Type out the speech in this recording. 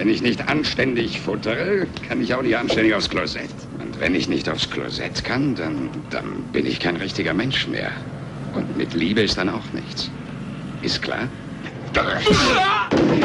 Wenn ich nicht anständig futtere, kann ich auch nicht anständig aufs Klosett. Und wenn ich nicht aufs Klosett kann, dann bin ich kein richtiger Mensch mehr. Und mit Liebe ist dann auch nichts. Ist klar?